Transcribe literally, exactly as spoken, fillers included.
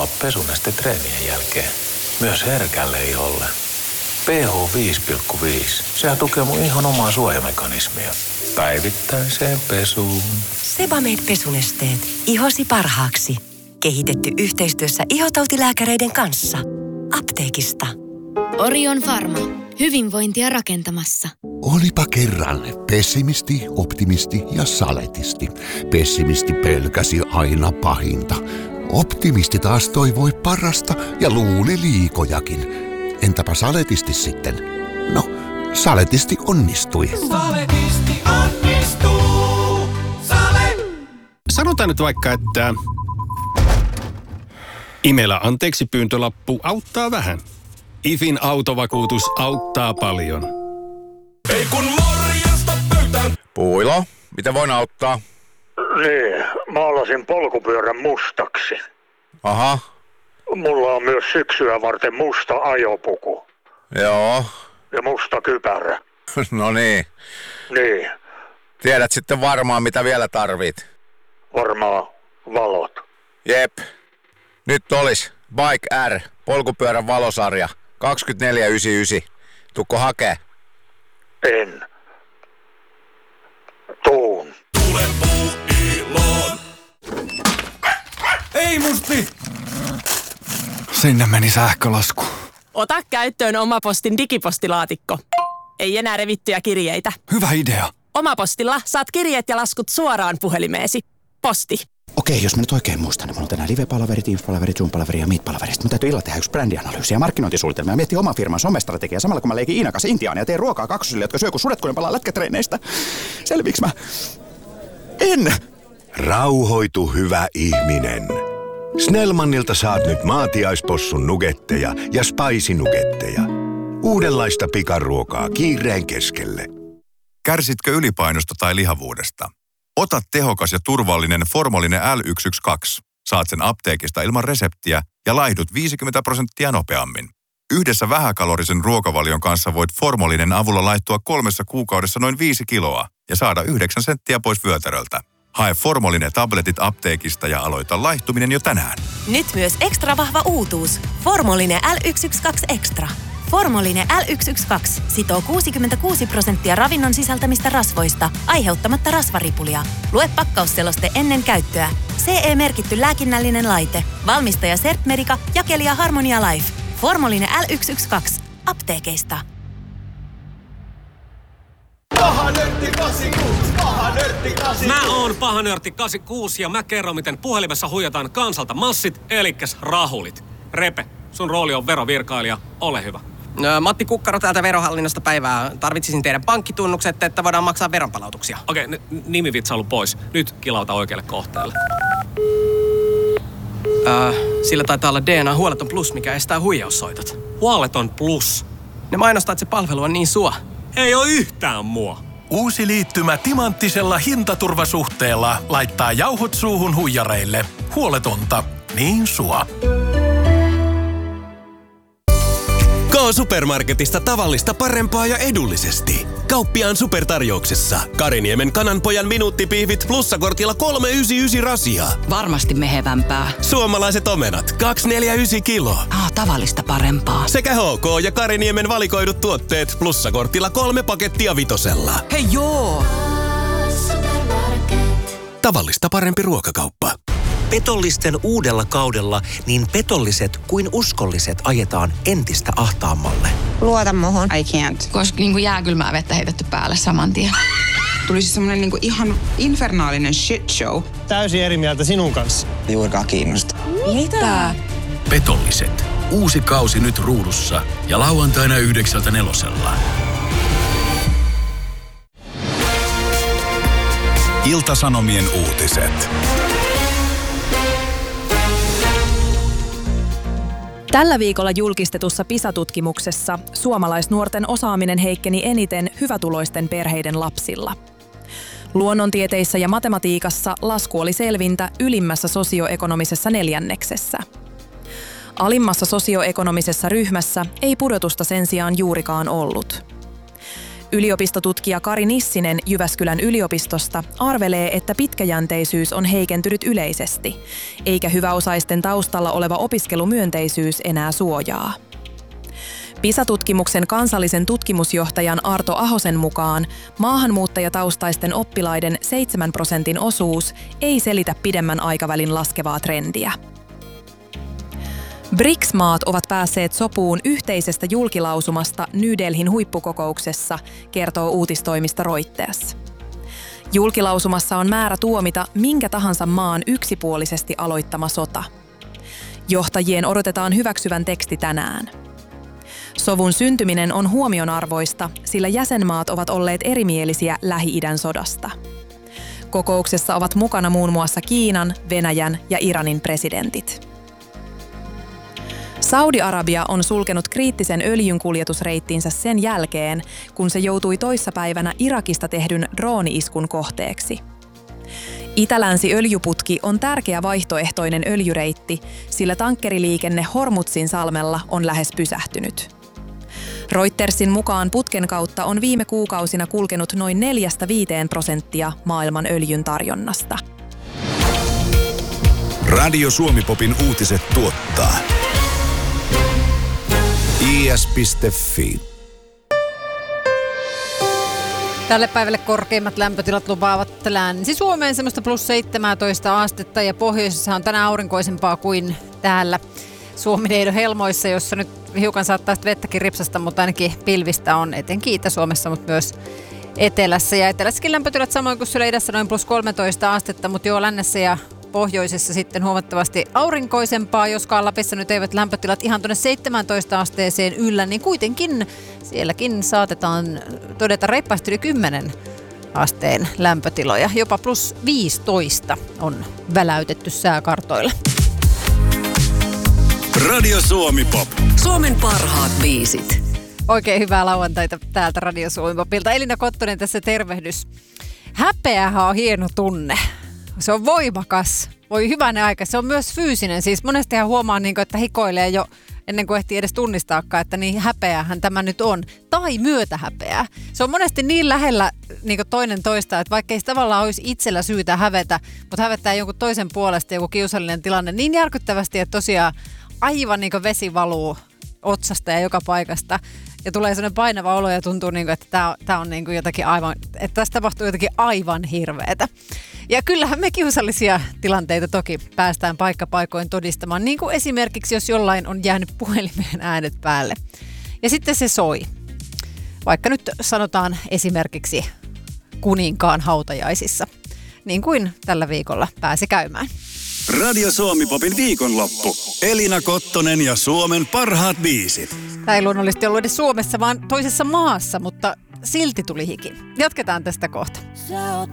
pesuneste treenien jälkeen. Myös herkälle iholle. P H viisi pilkku viisi. Sehän tukee mun ihon omaa suojamekanismia. Päivittäiseen pesuun. Sebamed pesunesteet. Ihosi parhaaksi. Kehitetty yhteistyössä ihotautilääkäreiden kanssa. Apteekista. Orion Pharma. Hyvinvointia rakentamassa. Olipa kerran pessimisti, optimisti ja saletisti. Pessimisti pelkäsi aina pahinta. Optimisti taas toivoi parasta ja luuli liikojakin. Entäpä saletisti sitten? No, saletisti onnistui. Saletisti onnistuu. Sale! Sanotaan nyt vaikka, että Imelä anteeksi pyyntölappu auttaa vähän. IFin autovakuutus auttaa paljon. Ei kun morjesta pöytään. Puilo, miten voin auttaa? Niin, maalasin polkupyörän mustaksi. Aha. Mulla on myös syksyä varten musta ajopuku. Joo. Ja musta kypärä. No niin. Niin, Tiedät sitten varmaan, mitä vielä tarvit. varmaan valot. Jep. Nyt olis Bike R, polkupyörän valosarja, kaksikymmentäneljä yhdeksänkymmentäyhdeksän. Tukko hakee? En. Tuun. Tule puuiloon. Ei musti! Sinne meni sähkölasku. Ota käyttöön Omapostin digipostilaatikko. Ei enää revittyjä kirjeitä. Hyvä idea. Omapostilla saat kirjeet ja laskut suoraan puhelimeesi. Posti. Okei, jos mä nyt oikein muistan, niin mulla on tänään live-palaverit, Teams-palaverit, Zoom-palaverit ja Meet-palaverit. Mun täytyy illalla tehdä yksi brändianalyysi ja markkinointisuunnitelma ja miettiä oman firman somestrategiaa samalla kun mä leikin Iinakas Intiaania ja teen ruokaa kaksosille, jotka syö kun sudet, kun ne palaa lätkätreeneistä. Selviiks mä? En! Rauhoitu, hyvä ihminen. Snellmanilta saat nyt maatiaispossun nugetteja ja spicy nugetteja. Uudenlaista pikaruokaa kiireen keskelle. Kärsitkö ylipainosta tai lihavuudesta? Ota tehokas ja turvallinen Formolinen L yksi yksi kaksi. Saat sen apteekista ilman reseptiä ja laihdut viisikymmentä prosenttia nopeammin. Yhdessä vähäkalorisen ruokavalion kanssa voit Formolinen avulla laihtua kolmessa kuukaudessa noin viisi kiloa ja saada yhdeksän senttiä pois vyötäröltä. Hae Formolinen tabletit apteekista ja aloita laihtuminen jo tänään. Nyt myös ekstra vahva uutuus. Formolinen L yksi yksi kaksi Extra. Formolinen L yksi yksi kaksi sitoo kuusikymmentäkuusi prosenttia ravinnon sisältämistä rasvoista, aiheuttamatta rasvaripulia. Lue pakkausseloste ennen käyttöä. C E-merkitty lääkinnällinen laite. Valmistaja Sertmedica, jakelija Harmonia Life. Formolinen L yksi yksi kaksi. Apteekeista. Paha nörtti kahdeksankymmentäkuusi, paha nörtti kahdeksankymmentäkuusi. Mä oon paha nörtti kahdeksankymmentäkuusi ja mä kerron, miten puhelimessa huijataan kansalta massit, elikkäs rahulit. Repe, sun rooli on verovirkailija, ole hyvä. No, Matti Kukkaro täältä Verohallinnosta päivää. Tarvitsisin teidän pankkitunnukset, että voidaan maksaa veronpalautuksia. Okei, n- nimivitsailu pois. Nyt kilauta oikealle kohteelle. Äh, sillä taitaa olla D N A Huoleton Plus, mikä estää huijaussoitot. Huoleton Plus? Ne mainostaa, että se palvelu on niin sua. Ei oo yhtään mua. Uusi liittymä timanttisella hintaturvasuhteella laittaa jauhot suuhun huijareille. Huoletonta, niin sua. K-Supermarketista tavallista parempaa ja edullisesti. Kauppiaan supertarjouksessa. Kariniemen kananpojan minuuttipihvit plussakortilla kolme yhdeksänkymmentäyhdeksän rasia. Varmasti mehevämpää. Suomalaiset omenat kaksisataaneljäkymmentäyhdeksän kilo. Ah, tavallista parempaa. Sekä H K ja Kariniemen valikoidut tuotteet plussakortilla kolme pakettia vitosella. Hei joo! Tavallista parempi ruokakauppa. Petollisten uudella kaudella niin petolliset kuin uskolliset ajetaan entistä ahtaammalle. Luota muhun. I can't. Koska niin kuin jääkylmää vettä heitetty päälle saman tien. Tuli siis semmonen niin kuin ihan infernaalinen shit show. Täysin eri mieltä sinun kanssa. Juurikaan kiinnosta. Mitä? Petolliset. Uusi kausi nyt ruudussa ja lauantaina yhdeksältä nelosella. Ilta-Sanomien uutiset. Tällä viikolla julkistetussa PISA-tutkimuksessa suomalaisnuorten osaaminen heikkeni eniten hyvätuloisten perheiden lapsilla. Luonnontieteissä ja matematiikassa lasku oli selvintä ylimmässä sosioekonomisessa neljänneksessä. Alimmassa sosioekonomisessa ryhmässä ei pudotusta sen sijaan juurikaan ollut. Yliopistotutkija Kari Nissinen Jyväskylän yliopistosta arvelee, että pitkäjänteisyys on heikentynyt yleisesti, eikä hyväosaisten taustalla oleva opiskelumyönteisyys enää suojaa. PISA-tutkimuksen kansallisen tutkimusjohtajan Arto Ahosen mukaan maahanmuuttajataustaisten oppilaiden seitsemän prosentin osuus ei selitä pidemmän aikavälin laskevaa trendiä. B R I C S-maat ovat päässeet sopuun yhteisestä julkilausumasta New Delhin huippukokouksessa, kertoo uutistoimisto Reuters. Julkilausumassa on määrä tuomita minkä tahansa maan yksipuolisesti aloittama sota. Johtajien odotetaan hyväksyvän teksti tänään. Sovun syntyminen on huomionarvoista, sillä jäsenmaat ovat olleet erimielisiä Lähi-idän sodasta. Kokouksessa ovat mukana muun muassa Kiinan, Venäjän ja Iranin presidentit. Saudi-Arabia on sulkenut kriittisen öljynkuljetusreittinsä sen jälkeen, kun se joutui toissapäivänä Irakista tehdyn drooni-iskun kohteeksi. Itä-länsi öljyputki on tärkeä vaihtoehtoinen öljyreitti, sillä tankkeriliikenne Hormuzin salmella on lähes pysähtynyt. Reutersin mukaan putken kautta on viime kuukausina kulkenut noin neljästä viiteen prosenttia maailman öljyn tarjonnasta. Radio Suomi-popin uutiset tuottaa I S piste F I. Tälle päivälle korkeimmat lämpötilat lupaavat Länsi-Suomeen semmoista plus seitsemäntoista astetta ja pohjoisessa on tänään aurinkoisempaa kuin täällä Suomineidon helmoissa, jossa nyt hiukan saattaa vettäkin ripsasta, mutta ainakin pilvistä on etenkin Itä-Suomessa, mutta myös etelässä. Ja etelässäkin lämpötilat samoin kuin siellä idässä noin plus kolmetoista astetta, mutta joo lännessä ja pohjoisessa sitten huomattavasti aurinkoisempaa, joskaan Lapissa nyt eivät lämpötilat ihan tuonne seitsemäntoista asteeseen yllä, niin kuitenkin sielläkin saatetaan todeta reippaasti yli kymmenen asteen lämpötiloja. Jopa plus viisitoista on väläytetty sääkartoilla. Radio Suomi Pop. Suomen parhaat biisit. Oikein hyvää lauantaita täältä Radio Suomi Popilta. Elina Kottonen tässä tervehdys. Häpeähän on hieno tunne. Se on voimakas. Voi hyvänen aika. Se on myös fyysinen. Siis monestihan huomaa, että hikoilee jo ennen kuin ehtii edes tunnistaakaan, että niin häpeähän tämä nyt on. Tai myötähäpeää. Se on monesti niin lähellä niin toinen toista, että vaikka ei tavallaan olisi itsellä syytä hävetä, mutta hävettää jonkun toisen puolesta joku kiusallinen tilanne niin järkyttävästi, että tosiaan aivan niin kuin vesi valuu otsasta ja joka paikasta. Ja tulee sellainen painava olo ja tuntuu, niin kuin, että tämä, tämä on niin kuin jotakin aivan, että tässä tapahtuu jotakin aivan hirveätä. Ja kyllähän me kiusallisia tilanteita toki päästään paikkapaikoin todistamaan, niin kuin esimerkiksi jos jollain on jäänyt puhelimeen äänet päälle. Ja sitten se soi. Vaikka nyt sanotaan esimerkiksi kuninkaan hautajaisissa, niin kuin tällä viikolla pääsi käymään. Radio Suomi Popin viikonloppu. Elina Kottonen ja Suomen parhaat biisit. Tämä ei luonnollisesti ollut edes Suomessa, vaan toisessa maassa, mutta silti tuli hiki. Jatketaan tästä kohta.